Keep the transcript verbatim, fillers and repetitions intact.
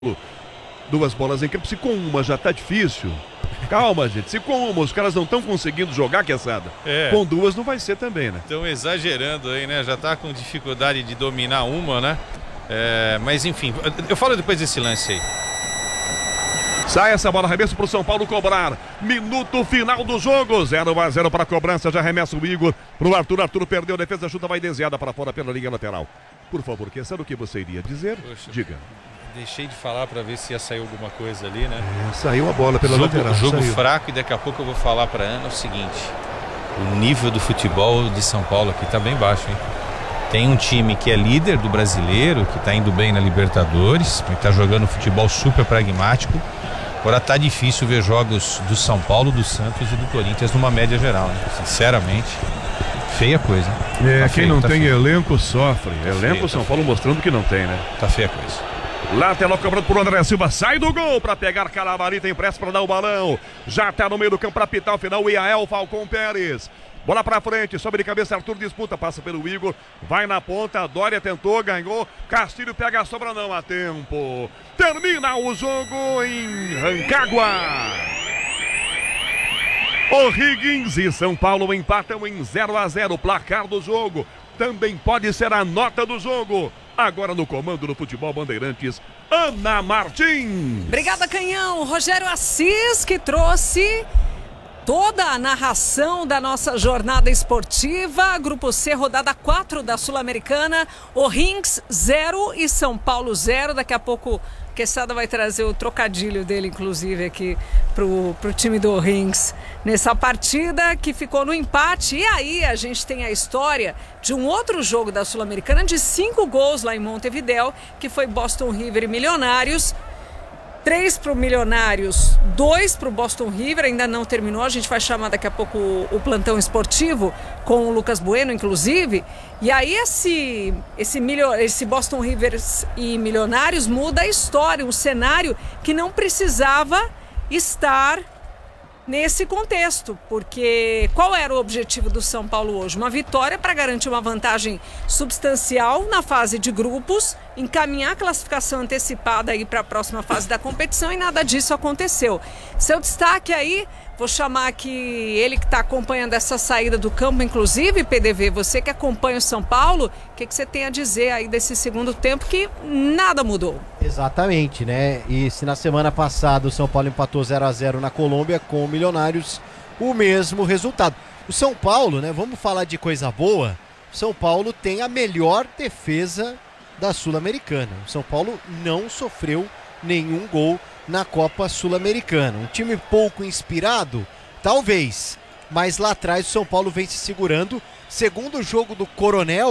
Duas bolas em campo, se com uma já tá difícil. Calma, gente, se com uma os caras não estão conseguindo jogar, Quesada, é. com duas não vai ser também, né? Estão exagerando aí, né? Já tá com dificuldade de dominar uma, né? É, mas enfim, eu falo depois desse lance aí. Sai essa bola, arremesso pro São Paulo cobrar. Minuto final do jogo. zero a zero para a cobrança. Já arremessa o Igor pro Arthur. Arthur perdeu a defesa, a chuta vai desviada para fora pela linha lateral. Por favor, Quesada, o que você iria dizer? Poxa, diga. Deixei de falar para ver se ia sair alguma coisa ali, né? É, saiu a bola pela jogo, lateral. Jogo saiu. fraco, e daqui a pouco eu vou falar para Ana o seguinte: o nível do futebol de São Paulo aqui tá bem baixo, hein? Tem um time que é líder do brasileiro, que tá indo bem na Libertadores, que tá jogando futebol super pragmático. Agora tá difícil ver jogos do São Paulo, do Santos e do Corinthians numa média geral, né? Sinceramente, feia coisa. É, tá quem feio, não tá tem feio. elenco sofre. Tá elenco feio, São tá Paulo feio. mostrando que não tem, né? Tá feia a coisa. Lateral cobrando por André Silva, sai do gol para pegar Calamarita, empresta para dar o balão. Já tá no meio do campo para apitar o final, o Iael Falcão Pérez. Bola pra frente, sobe de cabeça, Arthur disputa, passa pelo Igor, vai na ponta, Dória tentou, ganhou, Castilho pega a sobra, não há tempo. Termina o jogo em Rancagua. O'Higgins e São Paulo empatam em zero a zero, placar do jogo. Também pode ser a nota do jogo. Agora no comando do Futebol Bandeirantes, Ana Martins. Obrigada, Canhão. Rogério Assis, que trouxe toda a narração da nossa jornada esportiva. Grupo C, rodada quatro da Sul-Americana. O'Higgins zero e São Paulo zero. Daqui a pouco Quesada vai trazer o trocadilho dele, inclusive, aqui pro, pro time do O'Higgins nessa partida que ficou no empate. E aí a gente tem a história de um outro jogo da Sul-Americana de cinco gols lá em Montevidéu, que foi Boston River e Milionários. Três para o Milionários, dois para o Boston River, ainda não terminou. A gente vai chamar daqui a pouco o, o plantão esportivo com o Lucas Bueno, inclusive. E aí esse, esse, milho, esse Boston River e Milionários muda a história, um cenário que não precisava estar nesse contexto, porque qual era o objetivo do São Paulo hoje? Uma vitória para garantir uma vantagem substancial na fase de grupos, encaminhar a classificação antecipada aí para a próxima fase da competição, e nada disso aconteceu. Seu destaque aí, vou chamar aqui ele que está acompanhando essa saída do campo, inclusive, P D V, você que acompanha o São Paulo, o que, que você tem a dizer aí desse segundo tempo que nada mudou? Exatamente, né? E se na semana passada o São Paulo empatou zero a zero na Colômbia com o Milionários, o mesmo resultado. O São Paulo, né? Vamos falar de coisa boa. O São Paulo tem a melhor defesa da Sul-Americana. O São Paulo não sofreu nenhum gol na Copa Sul-Americana. Um time pouco inspirado? Talvez. Mas lá atrás o São Paulo vem se segurando. Segundo jogo do Coronel,